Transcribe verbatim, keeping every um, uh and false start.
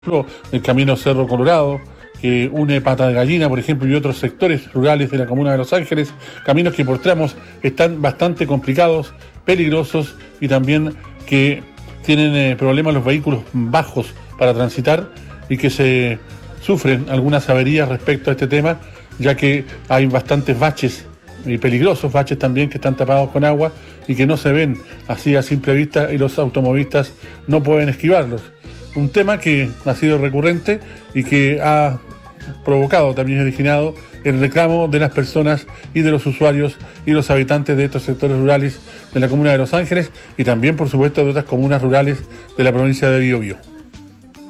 el camino Cerro Colorado, que une Pata de Gallina, por ejemplo, y otros sectores rurales de la comuna de Los Ángeles, caminos que por tramos están bastante complicados, peligrosos y también que tienen eh, problemas los vehículos bajos para transitar y que se sufren algunas averías respecto a este tema, ya que hay bastantes baches y peligrosos baches también que están tapados con agua y que no se ven así a simple vista y los automovilistas no pueden esquivarlos. Un tema que ha sido recurrente y que ha provocado, también originado, el reclamo de las personas y de los usuarios y los habitantes de estos sectores rurales de la comuna de Los Ángeles y también, por supuesto, de otras comunas rurales de la provincia de Biobío.